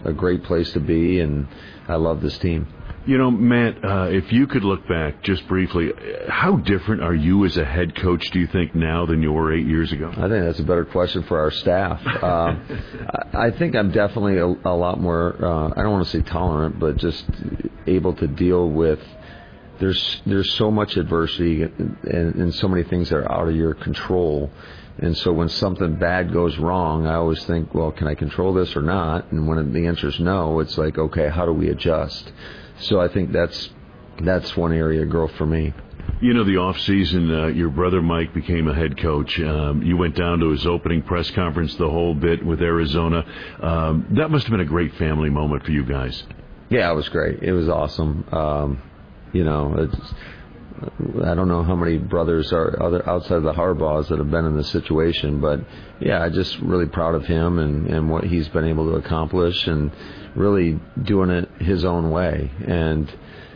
a great place to be, and I love this team. You know, Matt, if you could look back just briefly, how different are you as a head coach, do you think, now than you were 8 years ago? I think that's a better question for our staff. I think I'm definitely a lot more, I don't want to say tolerant, but just able to deal with, there's so much adversity and so many things that are out of your control. And so when something bad goes wrong, I always think, well, can I control this or not? And when the answer is no, it's like, okay, how do we adjust? So I think that's one area of growth for me. You know, the off season, your brother Mike became a head coach. You went down to his opening press conference the whole bit with Arizona. That must have been a great family moment for you guys. Yeah, it was great. It was awesome. You know, I don't know how many brothers are outside of the Harbaughs that have been in this situation, but yeah, I'm just really proud of him and what he's been able to accomplish, and really doing it his own way. And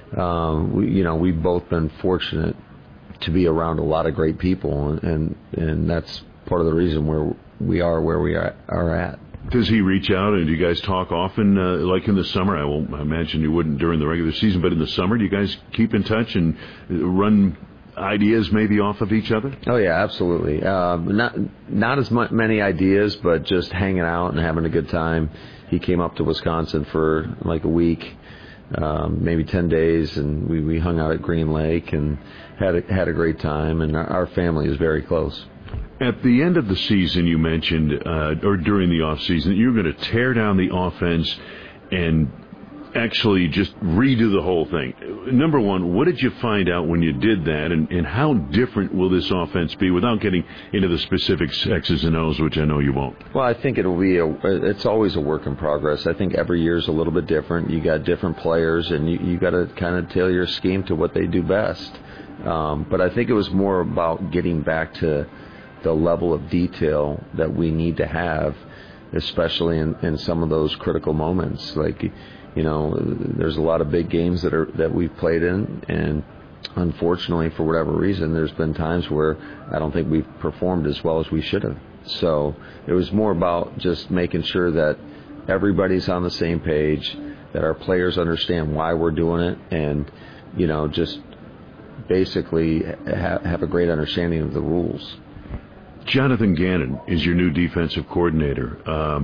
we've both been fortunate to be around a lot of great people, and that's part of the reason where we are at. Does he reach out, and do you guys talk often, like in the summer? I imagine you wouldn't during the regular season, but in the summer, do you guys keep in touch and run ideas maybe off of each other? Oh, yeah, absolutely. Not as many ideas, but just hanging out and having a good time. He came up to Wisconsin for like a week, maybe 10 days, and we hung out at Green Lake and had a great time, and our family is very close. At the end of the season, you mentioned, or during the off season, that you were going to tear down the offense and actually just redo the whole thing. Number one, what did you find out when you did that, and how different will this offense be, without getting into the specifics, X's and O's, which I know you won't? Well, I think it's always a work in progress. I think every year is a little bit different. You got different players, and you got to kind of tailor your scheme to what they do best. But I think it was more about getting back to the level of detail that we need to have, especially in some of those critical moments. Like, you know, there's a lot of big games that we've played in, and unfortunately, for whatever reason, there's been times where I don't think we've performed as well as we should have. So it was more about just making sure that everybody's on the same page, that our players understand why we're doing it, and, you know, just basically have a great understanding of the rules. Jonathan Gannon is your new defensive coordinator.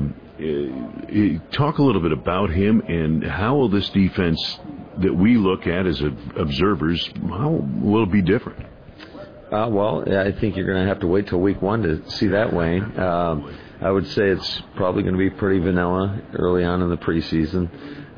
Talk a little bit about him, and how will this defense that we look at as observers, how will it be different? Well, I think you're going to have to wait till week one to see that, Wayne. I would say it's probably going to be pretty vanilla early on in the preseason,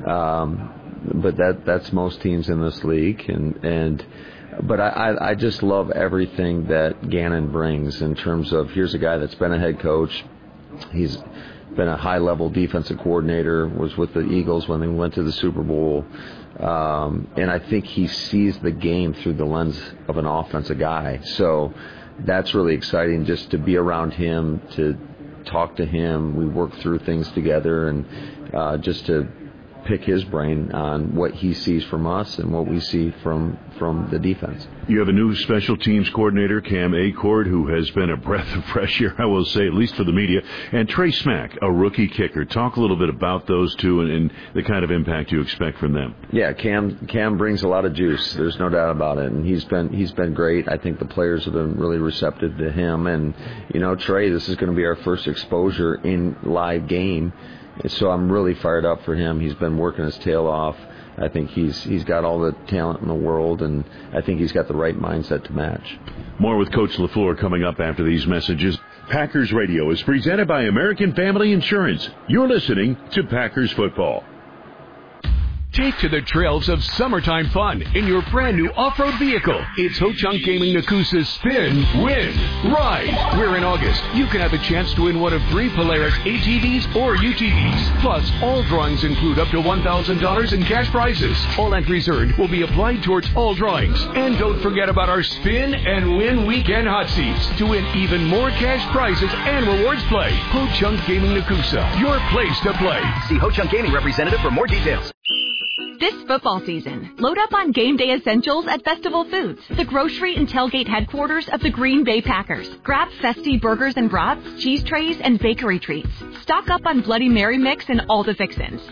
but that's most teams in this league, But I just love everything that Gannon brings in terms of, here's a guy that's been a head coach. He's been a high-level defensive coordinator, was with the Eagles when they went to the Super Bowl. And I think he sees the game through the lens of an offensive guy. So that's really exciting, just to be around him, to talk to him. We work through things together, and just to pick his brain on what he sees from us and what we see from the defense. You have a new special teams coordinator, Cam Acord, who has been a breath of fresh air, I will say, at least for the media, and Trey Smack, a rookie kicker. Talk a little bit about those two and the kind of impact you expect from them. Yeah, Cam brings a lot of juice. There's no doubt about it, and he's been great. I think the players have been really receptive to him, and you know, Trey, this is going to be our first exposure in live game. So I'm really fired up for him. He's been working his tail off. I think he's got all the talent in the world, and I think he's got the right mindset to match. More with Coach LaFleur coming up after these messages. Packers Radio is presented by American Family Insurance. You're listening to Packers Football. Take to the trails of summertime fun in your brand new off-road vehicle. It's Ho-Chunk Gaming Nakusa's Spin, Win, Ride. Where in August, you can have a chance to win one of 3 Polaris ATVs or UTVs. Plus, all drawings include up to $1,000 in cash prizes. All entries earned will be applied towards all drawings. And don't forget about our Spin and Win Weekend Hot Seats to win even more cash prizes and rewards play. Ho-Chunk Gaming Nakusa, your place to play. See Ho-Chunk Gaming representative for more details. This football season, load up on game day essentials at Festival Foods, the grocery and tailgate headquarters of the Green Bay Packers. Grab festy burgers and brats, cheese trays, and bakery treats. Stock up on Bloody Mary mix and all the fixins.